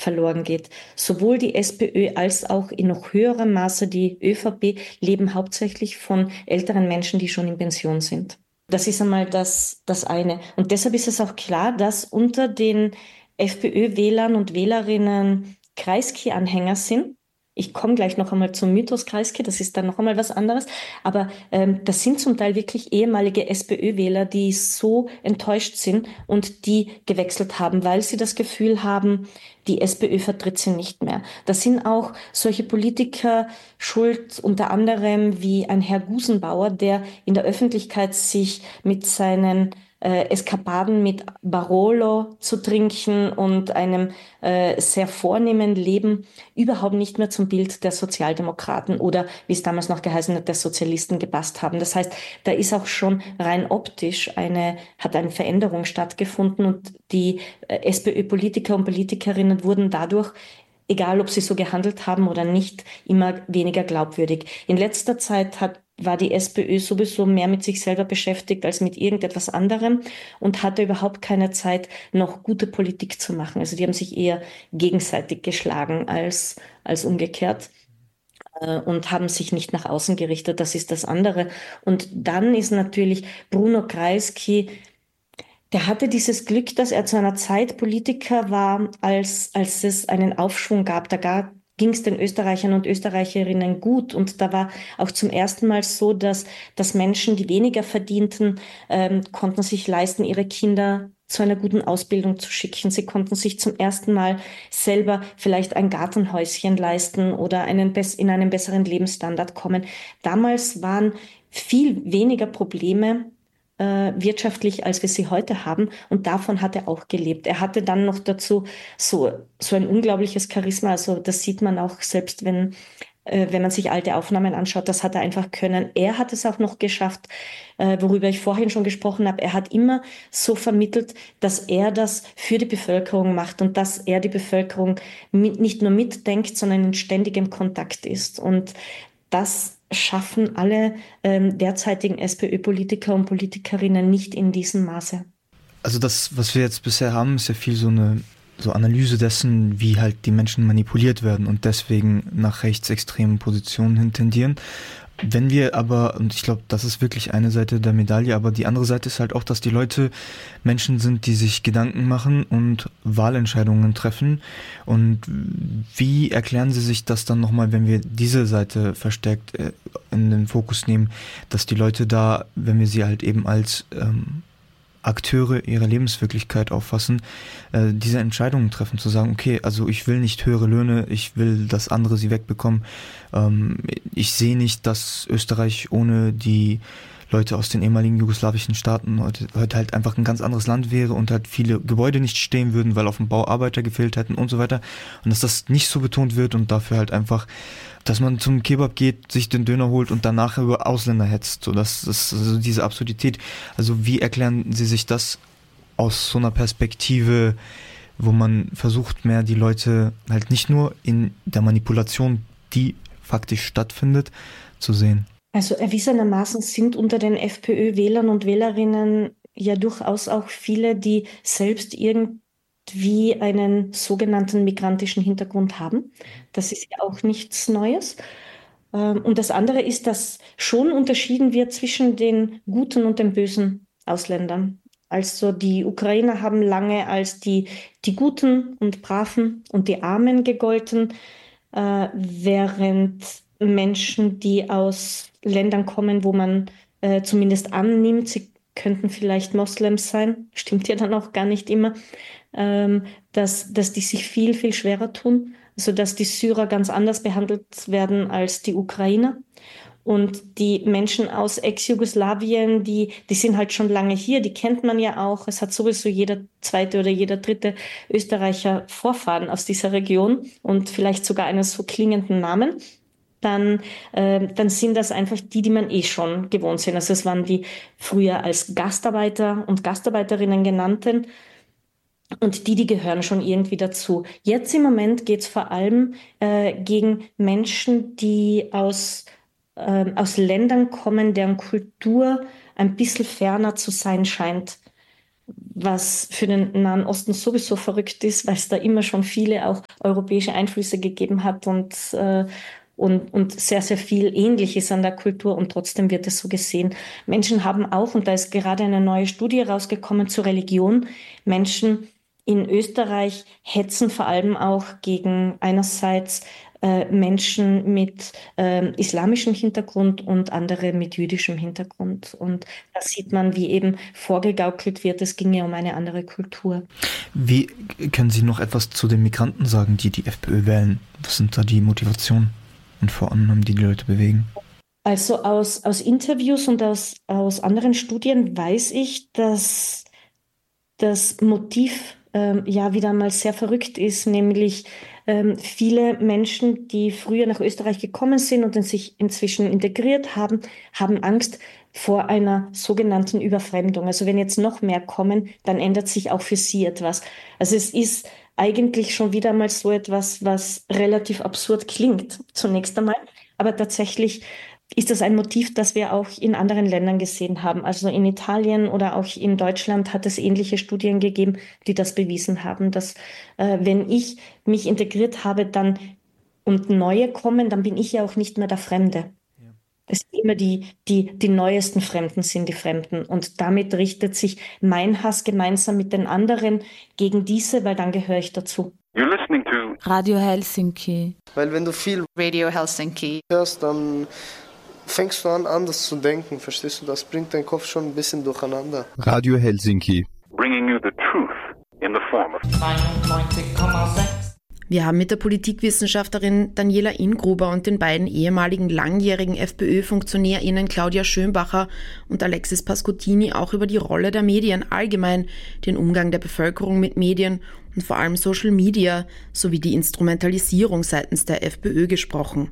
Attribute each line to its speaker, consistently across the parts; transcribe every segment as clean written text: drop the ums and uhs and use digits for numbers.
Speaker 1: verloren geht. Sowohl die SPÖ als auch in noch höherem Maße die ÖVP leben hauptsächlich von älteren Menschen, die schon in Pension sind. Das ist einmal das eine. Und deshalb ist es auch klar, dass unter den FPÖ-Wählern und Wählerinnen Kreisky-Anhänger sind. Ich komme gleich noch einmal zum Mythos Kreisky, das ist dann noch einmal was anderes. Aber das sind zum Teil wirklich ehemalige SPÖ-Wähler, die so enttäuscht sind und die gewechselt haben, weil sie das Gefühl haben, die SPÖ vertritt sie nicht mehr. Das sind auch solche Politiker schuld, unter anderem wie ein Herr Gusenbauer, der in der Öffentlichkeit sich mit seinen Eskapaden mit Barolo zu trinken und einem sehr vornehmen Leben überhaupt nicht mehr zum Bild der Sozialdemokraten oder, wie es damals noch geheißen hat, der Sozialisten gepasst haben. Das heißt, da ist auch schon rein optisch hat eine Veränderung stattgefunden und die SPÖ-Politiker und Politikerinnen wurden dadurch, egal ob sie so gehandelt haben oder nicht, immer weniger glaubwürdig. In letzter Zeit war die SPÖ sowieso mehr mit sich selber beschäftigt als mit irgendetwas anderem und hatte überhaupt keine Zeit, noch gute Politik zu machen. Also die haben sich eher gegenseitig geschlagen als umgekehrt und haben sich nicht nach außen gerichtet. Das ist das andere. Und dann ist natürlich Bruno Kreisky, der hatte dieses Glück, dass er zu einer Zeit Politiker war, als es einen Aufschwung gab. Ging es den Österreichern und Österreicherinnen gut. Und da war auch zum ersten Mal so, dass Menschen, die weniger verdienten, konnten sich leisten, ihre Kinder zu einer guten Ausbildung zu schicken. Sie konnten sich zum ersten Mal selber vielleicht ein Gartenhäuschen leisten oder in einen besseren Lebensstandard kommen. Damals waren viel weniger Probleme wirtschaftlich, als wir sie heute haben. Und davon hat er auch gelebt. Er hatte dann noch dazu so ein unglaubliches Charisma. Also das sieht man auch selbst, wenn man sich alte Aufnahmen anschaut. Das hat er einfach können. Er hat es auch noch geschafft, worüber ich vorhin schon gesprochen habe. Er hat immer so vermittelt, dass er das für die Bevölkerung macht und dass er die Bevölkerung nicht nur mitdenkt, sondern in ständigem Kontakt ist. Und das schaffen alle derzeitigen SPÖ-Politiker und Politikerinnen nicht in diesem Maße.
Speaker 2: Also das, was wir jetzt bisher haben, ist ja viel so Analyse dessen, wie halt die Menschen manipuliert werden und deswegen nach rechtsextremen Positionen hin tendieren. Wenn wir aber, und ich glaube, das ist wirklich eine Seite der Medaille, aber die andere Seite ist halt auch, dass die Leute Menschen sind, die sich Gedanken machen und Wahlentscheidungen treffen. Und wie erklären Sie sich das dann nochmal, wenn wir diese Seite verstärkt in den Fokus nehmen, dass die Leute da, wenn wir sie halt eben als Akteure ihrer Lebenswirklichkeit auffassen, diese Entscheidungen treffen, zu sagen, okay, also ich will nicht höhere Löhne, ich will, dass andere sie wegbekommen. Ich sehe nicht, dass Österreich ohne die Leute aus den ehemaligen jugoslawischen Staaten heute halt einfach ein ganz anderes Land wäre und halt viele Gebäude nicht stehen würden, weil auf dem Bau Arbeiter gefehlt hätten und so weiter. Und dass das nicht so betont wird und dafür halt einfach, dass man zum Kebab geht, sich den Döner holt und danach über Ausländer hetzt. So, das ist also diese Absurdität. Also wie erklären Sie sich das aus so einer Perspektive, wo man versucht, mehr die Leute halt nicht nur in der Manipulation, die faktisch stattfindet, zu sehen?
Speaker 1: Also erwiesenermaßen sind unter den FPÖ-Wählern und Wählerinnen ja durchaus auch viele, die selbst irgendwie einen sogenannten migrantischen Hintergrund haben. Das ist ja auch nichts Neues. Und das andere ist, dass schon unterschieden wird zwischen den guten und den bösen Ausländern. Also die Ukrainer haben lange als die Guten und Braven und die Armen gegolten, während Menschen, die aus Ländern kommen, wo man zumindest annimmt, sie könnten vielleicht Moslems sein, stimmt ja dann auch gar nicht immer, dass die sich viel, viel schwerer tun. Also dass die Syrer ganz anders behandelt werden als die Ukrainer. Und die Menschen aus Ex-Jugoslawien, die sind halt schon lange hier, die kennt man ja auch. Es hat sowieso jeder zweite oder jeder dritte Österreicher Vorfahren aus dieser Region und vielleicht sogar einen so klingenden Namen. Dann sind das einfach die man eh schon gewohnt sind. Also es waren die früher als Gastarbeiter und Gastarbeiterinnen genannten und die gehören schon irgendwie dazu. Jetzt im Moment geht es vor allem gegen Menschen, die aus Ländern kommen, deren Kultur ein bisschen ferner zu sein scheint. was für den Nahen Osten sowieso verrückt ist, weil es da immer schon viele auch europäische Einflüsse gegeben hat und sehr, sehr viel Ähnliches an der Kultur und trotzdem wird es so gesehen. Menschen haben auch, und da ist gerade eine neue Studie rausgekommen zur Religion, Menschen in Österreich hetzen vor allem auch gegen einerseits Menschen mit islamischem Hintergrund und andere mit jüdischem Hintergrund. Und da sieht man, wie eben vorgegaukelt wird, es ginge um eine andere Kultur.
Speaker 2: Wie können Sie noch etwas zu den Migranten sagen, die die FPÖ wählen? Was sind da die Motivationen und Vorannahmen, die Leute bewegen?
Speaker 1: Also aus Interviews und aus anderen Studien weiß ich, dass das Motiv wieder mal sehr verrückt ist, nämlich viele Menschen, die früher nach Österreich gekommen sind und sich inzwischen integriert haben, haben Angst vor einer sogenannten Überfremdung. Also wenn jetzt noch mehr kommen, dann ändert sich auch für sie etwas. Also es ist eigentlich schon wieder mal so etwas, was relativ absurd klingt, zunächst einmal. Aber tatsächlich ist das ein Motiv, das wir auch in anderen Ländern gesehen haben. Also in Italien oder auch in Deutschland hat es ähnliche Studien gegeben, die das bewiesen haben, dass wenn ich mich integriert habe und Neue kommen, dann bin ich ja auch nicht mehr der Fremde. Ja. Es sind immer die neuesten Fremden sind die Fremden. Und damit richtet sich mein Hass gemeinsam mit den anderen gegen diese, weil dann gehöre ich dazu.
Speaker 3: You're listening to
Speaker 4: Radio Helsinki.
Speaker 5: Weil wenn du viel
Speaker 6: Radio Helsinki
Speaker 5: hörst, dann fängst du an, anders zu denken, verstehst du? Das bringt deinen Kopf schon ein bisschen durcheinander.
Speaker 7: Radio Helsinki.
Speaker 3: bringing you the truth in the form of
Speaker 4: 99,6. Wir haben mit der Politikwissenschaftlerin Daniela Ingruber und den beiden ehemaligen langjährigen FPÖ-FunktionärInnen Claudia Schönbacher und Alexis Pascottini auch über die Rolle der Medien allgemein, den Umgang der Bevölkerung mit Medien und vor allem Social Media sowie die Instrumentalisierung seitens der FPÖ gesprochen.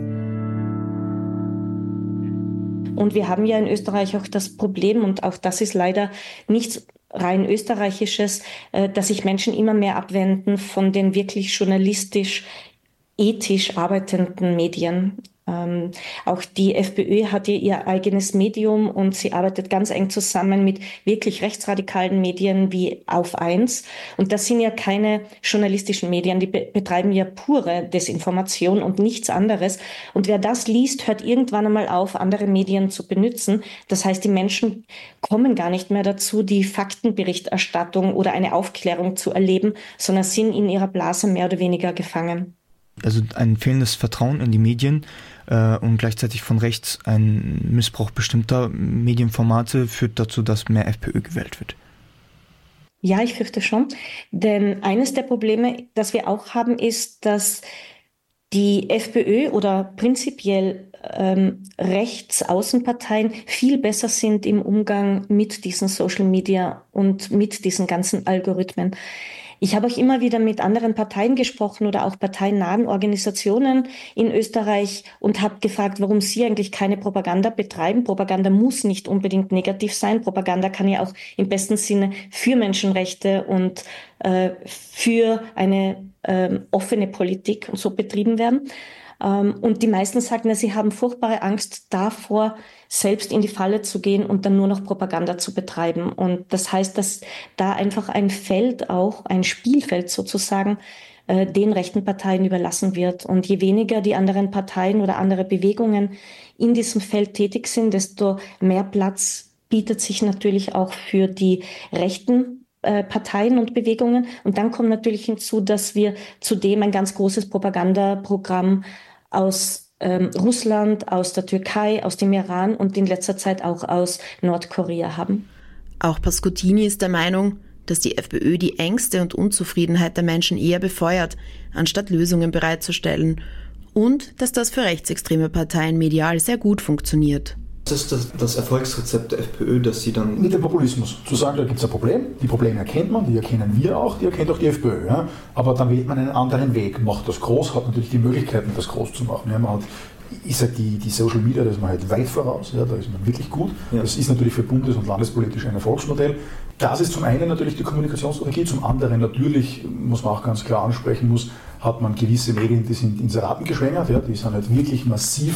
Speaker 1: Und wir haben ja in Österreich auch das Problem, und auch das ist leider nichts rein österreichisches, dass sich Menschen immer mehr abwenden von den wirklich journalistisch, ethisch arbeitenden Medien. Auch die FPÖ hat ihr eigenes Medium und sie arbeitet ganz eng zusammen mit wirklich rechtsradikalen Medien wie Auf 1. Und das sind ja keine journalistischen Medien, die betreiben ja pure Desinformation und nichts anderes. Und wer das liest, hört irgendwann einmal auf, andere Medien zu benutzen. Das heißt, die Menschen kommen gar nicht mehr dazu, die Faktenberichterstattung oder eine Aufklärung zu erleben, sondern sind in ihrer Blase mehr oder weniger gefangen.
Speaker 2: Also ein fehlendes Vertrauen in die Medien und gleichzeitig von rechts ein Missbrauch bestimmter Medienformate führt dazu, dass mehr FPÖ gewählt wird.
Speaker 1: Ja, ich fürchte schon. Denn eines der Probleme, das wir auch haben, ist, dass die FPÖ oder prinzipiell Rechtsaußenparteien viel besser sind im Umgang mit diesen Social Media und mit diesen ganzen Algorithmen. Ich habe auch immer wieder mit anderen Parteien gesprochen oder auch parteiennahen Organisationen in Österreich und habe gefragt, warum sie eigentlich keine Propaganda betreiben. Propaganda muss nicht unbedingt negativ sein. Propaganda kann ja auch im besten Sinne für Menschenrechte und für eine offene Politik und so betrieben werden. Und die meisten sagen, dass sie haben furchtbare Angst davor, selbst in die Falle zu gehen und dann nur noch Propaganda zu betreiben. Und das heißt, dass da einfach ein Feld auch, ein Spielfeld sozusagen, den rechten Parteien überlassen wird. Und je weniger die anderen Parteien oder andere Bewegungen in diesem Feld tätig sind, desto mehr Platz bietet sich natürlich auch für die rechten Parteien und Bewegungen. Und dann kommt natürlich hinzu, dass wir zudem ein ganz großes Propagandaprogramm aus Russland, aus der Türkei, aus dem Iran und in letzter Zeit auch aus Nordkorea haben.
Speaker 4: Auch Pascottini ist der Meinung, dass die FPÖ die Ängste und Unzufriedenheit der Menschen eher befeuert, anstatt Lösungen bereitzustellen. Und dass das für rechtsextreme Parteien medial sehr gut funktioniert.
Speaker 8: Das ist das Erfolgsrezept der FPÖ, dass sie dann...
Speaker 9: Mit dem Populismus. Zu sagen, da gibt es ein Problem, die Probleme erkennt man, die erkennen wir auch, die erkennt auch die FPÖ. Ja? Aber dann wählt man einen anderen Weg, macht das groß, hat natürlich die Möglichkeiten, das groß zu machen. Ja? Ich sage, die Social Media, da ist man halt weit voraus, ja? Da ist man wirklich gut. Ja. Das ist natürlich für bundes- und landespolitisch ein Erfolgsmodell. Das ist zum einen natürlich die Kommunikationsstrategie, zum anderen natürlich, muss man auch ganz klar ansprechen muss, hat man gewisse Medien, die sind Inseraten geschwängert, ja? Die sind halt wirklich massiv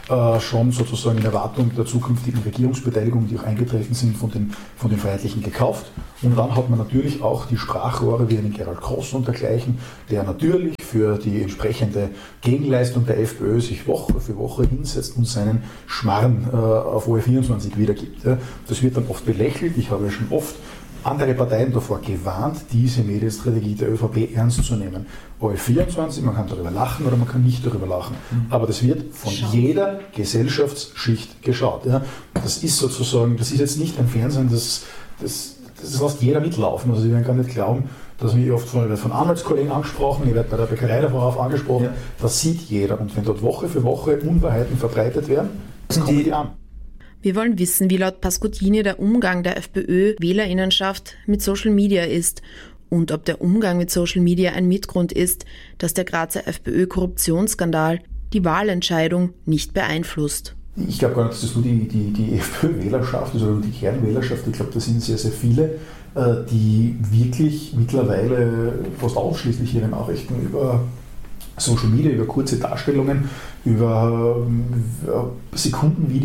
Speaker 9: schon sozusagen in Erwartung der zukünftigen Regierungsbeteiligung, die auch eingetreten sind, von den Freiheitlichen gekauft. Und dann hat man natürlich auch die Sprachrohre wie einen Gerald Kross und dergleichen, der natürlich für die entsprechende Gegenleistung der FPÖ sich Woche für Woche hinsetzt und seinen Schmarrn auf OE24 wiedergibt. Das wird dann oft belächelt. Ich habe schon oft andere Parteien davor gewarnt, diese Medienstrategie der ÖVP ernst zu nehmen. OE24, man kann darüber lachen oder man kann nicht darüber lachen. Aber das wird von jeder Gesellschaftsschicht geschaut. Ja. Das ist sozusagen, das ist jetzt nicht ein Fernsehen, das lässt jeder mitlaufen. Also Sie werden gar nicht glauben, dass mich oft von Anwaltskollegen angesprochen, ich werde bei der Bäckerei darauf angesprochen, ja. Das sieht jeder. Und wenn dort Woche für Woche Unwahrheiten verbreitet werden, dann kommen die an.
Speaker 4: Wir wollen wissen, wie laut Pascottini der Umgang der FPÖ-Wählerinnenschaft mit Social Media ist und ob der Umgang mit Social Media ein Mitgrund ist, dass der Grazer FPÖ-Korruptionsskandal die Wahlentscheidung nicht beeinflusst.
Speaker 9: Ich glaube gar nicht, dass das nur die FPÖ-Wählerschaft ist oder die Kernwählerschaft. Ich glaube, das sind sehr, sehr viele, die wirklich mittlerweile fast ausschließlich ihre Nachrichten über Social Media, über kurze Darstellungen, über Sekundenvideos